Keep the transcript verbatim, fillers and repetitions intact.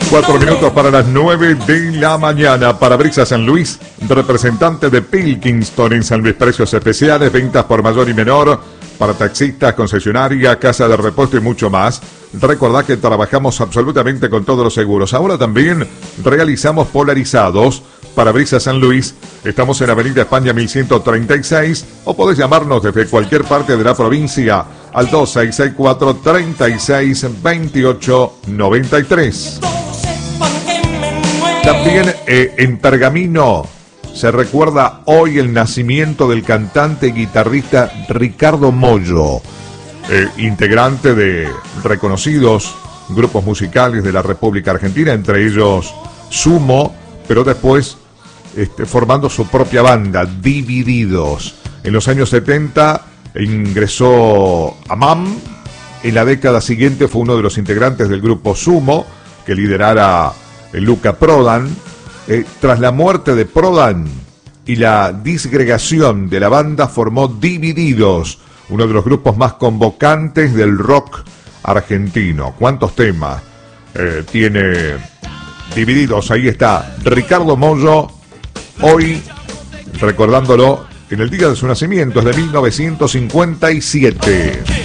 Cuatro minutos para las nueve de la mañana. Parabrisas San Luis, representante de Pilkington en San Luis. Precios especiales, ventas por mayor y menor, para taxistas, concesionaria, casa de repuesto y mucho más. Recordad que trabajamos absolutamente con todos los seguros. Ahora también realizamos polarizados. Parabrisas San Luis. Estamos en Avenida España mil ciento treinta y seis, o podés llamarnos desde cualquier parte de la provincia al dos seis seis cuatro, treinta y seis, veintiocho noventa y tres. También eh, en Pergamino se recuerda hoy el nacimiento del cantante y guitarrista Ricardo Mollo, eh, integrante de reconocidos grupos musicales de la República Argentina, entre ellos Sumo, pero después este, formando su propia banda, Divididos. En los años setenta ingresó a M A M. En la década siguiente fue uno de los integrantes del grupo Sumo, que liderara Luca Prodan. Eh, tras la muerte de Prodan y la disgregación de la banda, formó Divididos, uno de los grupos más convocantes del rock argentino. ¿Cuántos temas eh, tiene Divididos? Ahí está Ricardo Mollo, hoy recordándolo en el día de su nacimiento, es de mil novecientos cincuenta y siete.